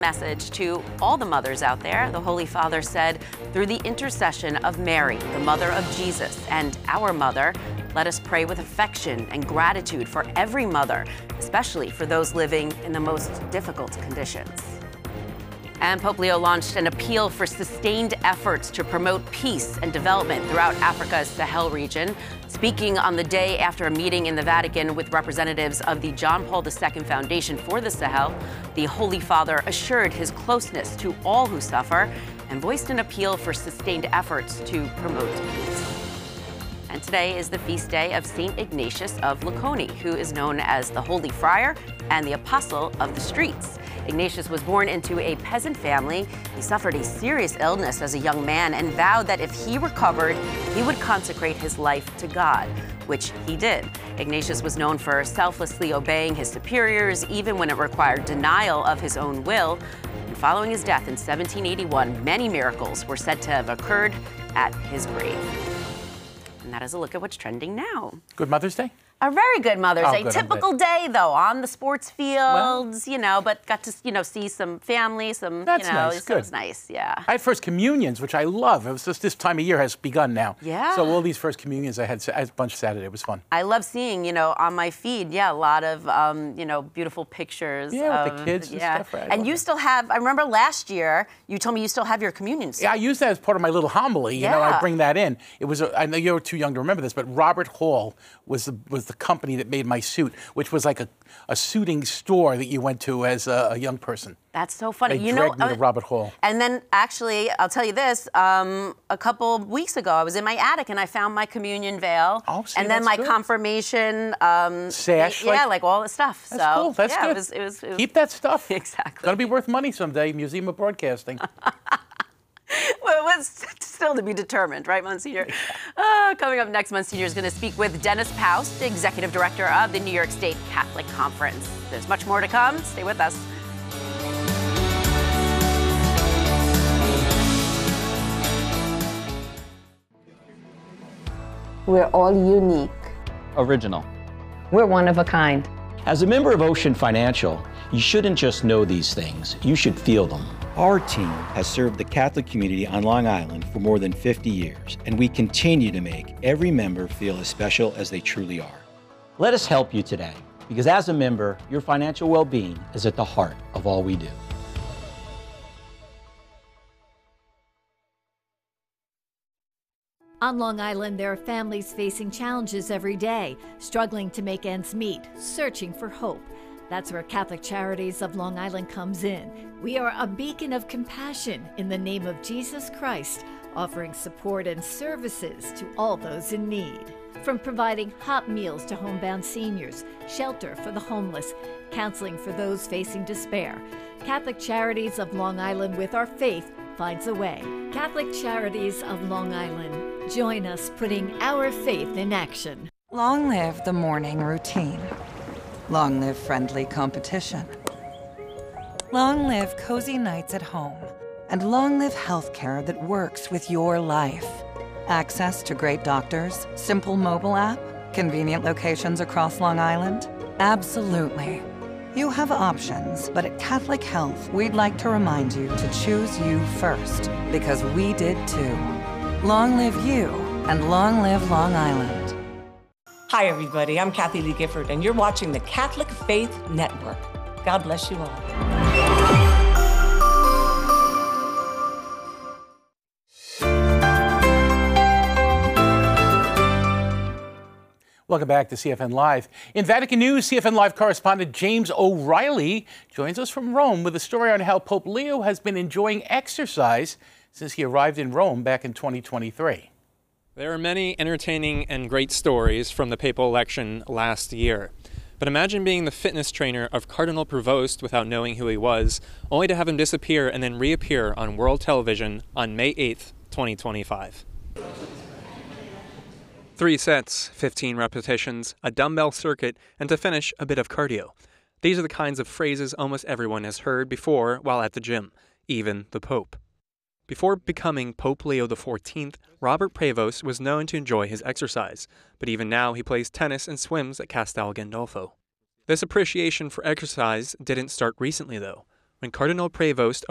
Message to all the mothers out there. The Holy Father said, through the intercession of Mary, the mother of Jesus, and our mother, let us pray with affection and gratitude for every mother, especially for those living in the most difficult conditions. And Pope Leo launched an appeal for sustained efforts to promote peace and development throughout Africa's Sahel region. Speaking on the day after a meeting in the Vatican with representatives of the John Paul II Foundation for the Sahel, the Holy Father assured his closeness to all who suffer and voiced an appeal for sustained efforts to promote peace. And today is the feast day of St. Ignatius of Leuconi, who is known as the Holy Friar and the Apostle of the Streets. Ignatius was born into a peasant family. He suffered a serious illness as a young man and vowed that if he recovered, he would consecrate his life to God, which he did. Ignatius was known for selflessly obeying his superiors, even when it required denial of his own will. And following his death in 1781, many miracles were said to have occurred at his grave. And that is a look at what's trending now. Good Mother's Day? A very good Mother's Day. Good, typical day, though, on the sports fields, but got to, see some family, That's nice. So it was nice, yeah. I had First Communions, which I love. It was just this time of year has begun now. Yeah. So all these First Communions I had a bunch Saturday. It was fun. I love seeing, on my feed, a lot of, beautiful pictures. Yeah, with the kids and stuff. Right? And you still have, I remember last year, you told me you still have your communion suit. Yeah, I use that as part of my little homily. I bring that in. It was, I know you're too young to remember this, but Robert Hall was the company that made my suit, which was like a suiting store that you went to as a young person. That's so funny. They dragged me to Robert Hall. And then, actually, I'll tell you this, a couple weeks ago, I was in my attic and I found my communion veil. Oh, see, and then my confirmation sash. Like all the stuff. That's cool. That's good. It was Keep that stuff. Exactly. It's going to be worth money someday, Museum of Broadcasting. Well, it was still to be determined, right, Monsignor? Coming up next, Monsignor is going to speak with Dennis Paust, Executive Director of the New York State Catholic Conference. There's much more to come. Stay with us. We're all unique. Original. We're one of a kind. As a member of Ocean Financial, you shouldn't just know these things, you should feel them. Our team has served the Catholic community on Long Island for more than 50 years, and we continue to make every member feel as special as they truly are. Let us help you today, because as a member, your financial well-being is at the heart of all we do. On Long Island, there are families facing challenges every day, struggling to make ends meet, searching for hope. That's where Catholic Charities of Long Island comes in. We are a beacon of compassion in the name of Jesus Christ, offering support and services to all those in need. From providing hot meals to homebound seniors, shelter for the homeless, counseling for those facing despair, Catholic Charities of Long Island, with our faith, finds a way. Catholic Charities of Long Island. Join us putting our faith in action. Long live the morning routine. Long live friendly competition. Long live cozy nights at home. And long live healthcare that works with your life. Access to great doctors, simple mobile app, convenient locations across Long Island? Absolutely. You have options, but at Catholic Health, we'd like to remind you to choose you first, because we did too. Long live you, and long live Long Island. Hi, everybody. I'm Kathy Lee Gifford, and you're watching the Catholic Faith Network. God bless you all. Welcome back to CFN Live. In Vatican News, CFN Live correspondent James O'Reilly joins us from Rome with a story on how Pope Leo has been enjoying exercise since he arrived in Rome back in 2023. There are many entertaining and great stories from the papal election last year. But imagine being the fitness trainer of Cardinal Prevost without knowing who he was, only to have him disappear and then reappear on world television on May 8th, 2025. 3 sets, 15 repetitions, a dumbbell circuit, and to finish, a bit of cardio. These are the kinds of phrases almost everyone has heard before while at the gym, even the Pope. Before becoming Pope Leo XIV, Robert Prevost was known to enjoy his exercise, but even now he plays tennis and swims at Castel Gandolfo. This appreciation for exercise didn't start recently, though. when Cardinal Prevost